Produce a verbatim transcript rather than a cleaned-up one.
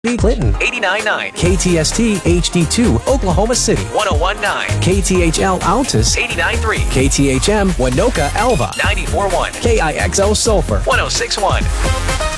Clinton. eighty-nine point nine. K T S T H D two, Oklahoma City. one oh one point nine. K T H L Altus. eighty-nine point three. K T H M Winoka Alva. ninety-four point one. K I X O Sulphur. one oh six point one.